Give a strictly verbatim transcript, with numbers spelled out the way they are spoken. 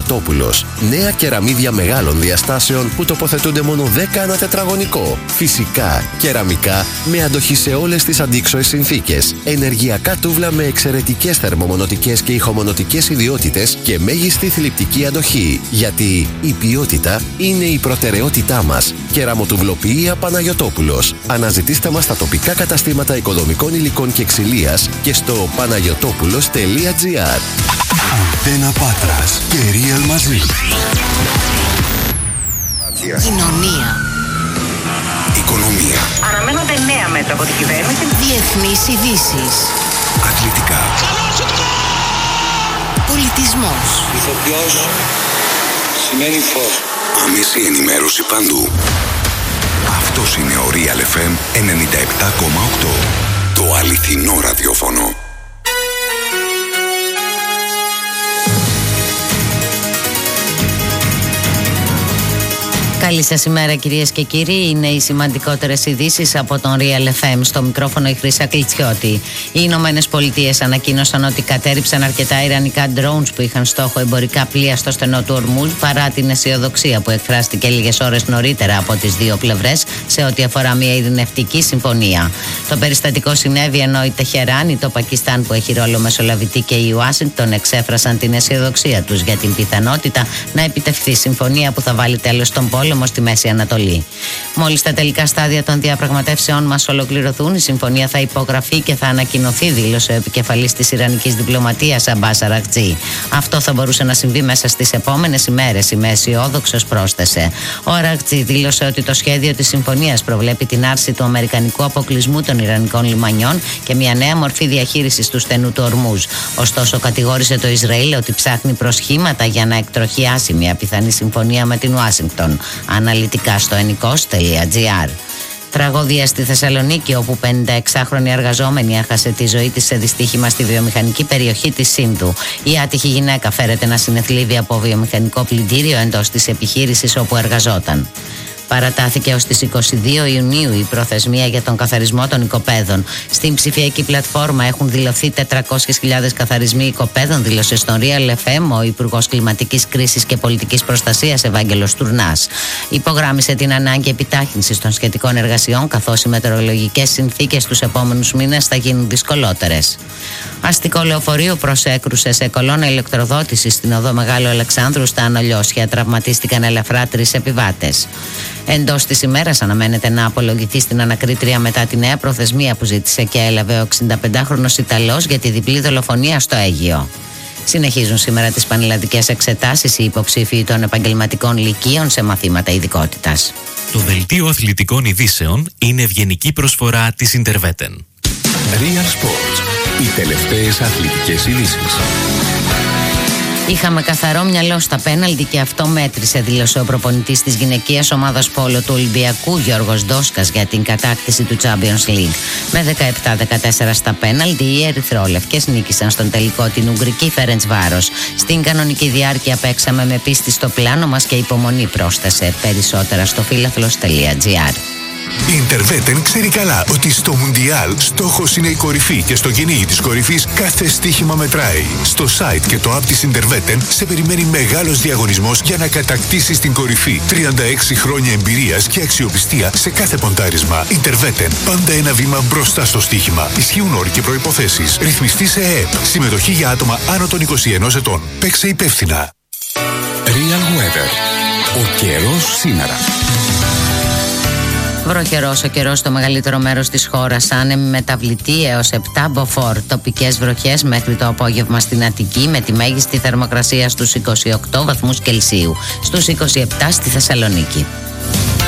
Παναγιωτόπουλος. Νέα κεραμίδια μεγάλων διαστάσεων που τοποθετούνται μόνο δέκα ανά τετραγωνικό. Φυσικά, κεραμικά με αντοχή σε όλες τις αντίξωες συνθήκες. Ενεργειακά τούβλα με εξαιρετικές θερμομονωτικές και ηχομονωτικές ιδιότητες και μέγιστη θλιπτική αντοχή. Γιατί η ποιότητα είναι η προτεραιότητά μας. Κεραμοτουβλοποιία Παναγιωτόπουλος. Αναζητήστε μας στα τοπικά καταστήματα οικοδομικών υλικών και ξυλίας και στο παναγιωτόπουλος τελεία τζι άρ. Αντένα Πάτρας και Real μαζί. Κοινωνία. Οικονομία. Αναμένονται νέα μέτρα από την κυβέρνηση. Διεθνείς ειδήσεις. Αθλητικά. Πολιτισμός. Ηθοποιός σημαίνει φως. Άμεση ενημέρωση παντού. Αυτός είναι ο Real εφ εμ ενενήντα επτά κόμμα οκτώ. Το αληθινό ραδιόφωνο. Καλή σας ημέρα κυρίες και κύριοι. Είναι οι σημαντικότερες ειδήσεις από τον Real εφ εμ. Στο μικρόφωνο η Χρύσα Κλιτσιώτη. Οι Ηνωμένες Πολιτείες ανακοίνωσαν ότι κατέρριψαν αρκετά ιρανικά drones που είχαν στόχο εμπορικά πλοία στο στενό του Ορμούζ, παρά την αισιοδοξία που εκφράστηκε λίγες ώρες νωρίτερα από τις δύο πλευρές σε ό,τι αφορά μια ειρηνευτική συμφωνία. Το περιστατικό συνέβη ενώ η Τεχεράνη, το Πακιστάν που έχει ρόλο μεσολαβητή και η Ουάσιγκτον εξέφρασαν την αισιοδοξία τους για την πιθανότητα να επιτευχθεί συμφωνία που θα βάλει τέλος στον πόλεμο στη Μέση Ανατολή. Μόλις τα τελικά στάδια των διαπραγματεύσεων μας ολοκληρωθούν, η συμφωνία θα υπογραφεί και θα ανακοινωθεί, δήλωσε ο επικεφαλής της Ιρανικής διπλωματίας Αμπάς Αραγτζή. Αυτό θα μπορούσε να συμβεί μέσα στις επόμενες ημέρες, είμαι αισιόδοξος, πρόσθεσε. Ο Αραγτζή δήλωσε ότι το σχέδιο της συμφωνίας προβλέπει την άρση του αμερικανικού αποκλεισμού των Ιρανικών λιμανιών και μια νέα μορφή διαχείρισης του στενού του Ορμούζ. Ωστόσο, κατηγόρησε το Ισραήλ ότι ψάχνει προσχήματα για να εκτροχιάσει μια πιθανή συμφωνία με την Ουάσιγκτον. Αναλυτικά στο ενικός τελεία τζι άρ. Τραγωδία στη Θεσσαλονίκη, όπου πενηνταεξάχρονη εργαζόμενη έχασε τη ζωή της σε δυστύχημα στη βιομηχανική περιοχή της Σύνδου. Η άτυχη γυναίκα φέρεται να συνεθλίβει από βιομηχανικό πλυντήριο εντός της επιχείρησης όπου εργαζόταν. Παρατάθηκε ως τις είκοσι δύο Ιουνίου η προθεσμία για τον καθαρισμό των οικοπαίδων. Στην ψηφιακή πλατφόρμα έχουν δηλωθεί τετρακόσιες χιλιάδες καθαρισμοί οικοπαίδων, δήλωσε στον Real εφ εμ ο Υπουργός Κλιματικής Κρίσης και Πολιτικής Προστασίας Ευάγγελος Τουρνάς. Υπογράμμισε την ανάγκη επιτάχυνσης των σχετικών εργασιών, καθώς οι μετεωρολογικές συνθήκες τους επόμενους μήνες θα γίνουν δυσκολότερες. Αστικό λεωφορείο προσέκρουσε σε κολόνα ηλεκτροδότησης στην οδό Μεγάλου Αλεξάνδρου στα Ανολιώσια. Τραυματίστηκαν ελαφρά τρεις επιβάτες. Εντός της ημέρας αναμένεται να απολογηθεί στην ανακρίτρια μετά τη νέα προθεσμία που ζήτησε και έλαβε ο εξηνταπεντάχρονος Ιταλός για τη διπλή δολοφονία στο Αίγυο. Συνεχίζουν σήμερα τις πανελλαδικές εξετάσεις οι υποψήφοι των επαγγελματικών λυκείων σε μαθήματα ειδικότητας. Το δελτίο αθλητικών ειδήσεων είναι ευγενική προσφορά της Interveten. Real Sports. Οι τελευταίες αθλητικές ειδήσεις. Είχαμε καθαρό μυαλό στα πέναλτι και αυτό μέτρησε, δήλωσε ο προπονητής της γυναικείας ομάδας πόλο του Ολυμπιακού Γιώργος Ντόσκας για την κατάκτηση του Champions League. Με δεκαεπτά δεκατέσσερα στα πέναλτι, οι ερυθρόλευκες νίκησαν στον τελικό την Ουγγρική Φερεντσβάρος. Στην κανονική διάρκεια παίξαμε με πίστη στο πλάνο μας και υπομονή, πρόσθεσε. Περισσότερα στο φίλαθλος τελεία τζι άρ. Η Interveten ξέρει καλά ότι στο Μουντιάλ στόχος είναι η κορυφή και στο κυνήγι της κορυφής κάθε στοίχημα μετράει. Στο site και το app της Interveten σε περιμένει μεγάλος διαγωνισμός για να κατακτήσεις την κορυφή. τριάντα έξι χρόνια εμπειρίας και αξιοπιστία σε κάθε ποντάρισμα. Interveten. Πάντα ένα βήμα μπροστά στο στοίχημα. Ισχύουν όροι και προϋποθέσεις. Ρυθμιστή σε ΕΕΠ. Συμμετοχή για άτομα άνω των είκοσι ενός ετών. Παίξε υπεύθυνα. Real Weather. Ο καιρός σήμερα. Βροχερός ο καιρός στο μεγαλύτερο μέρος της χώρας, άνεμη μεταβλητή έως επτά μποφόρ. Τοπικές βροχές μέχρι το απόγευμα στην Αττική, με τη μέγιστη θερμοκρασία στους είκοσι οκτώ βαθμούς Κελσίου, στους είκοσι επτά στη Θεσσαλονίκη.